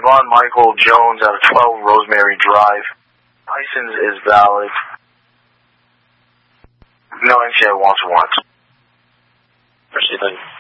Javon Michael Jones out of 12 Rosemary Drive. License is valid. No NCI wants warrants. Proceed.